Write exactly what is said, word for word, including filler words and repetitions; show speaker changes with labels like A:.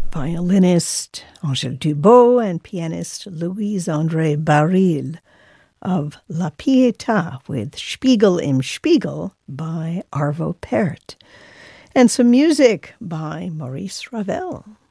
A: violinist Angèle Dubos and pianist Louise-André Baril of La Pietà with Spiegel im Spiegel by Arvo Pärt, and some music by Maurice Ravel.